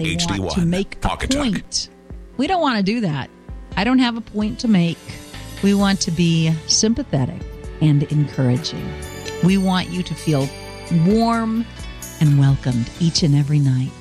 They HD1 want to make a Pocket Talk. point. We don't want to do that. I don't have a point to make. We want to be sympathetic and encouraging. We want you to feel warm and welcomed each and every night.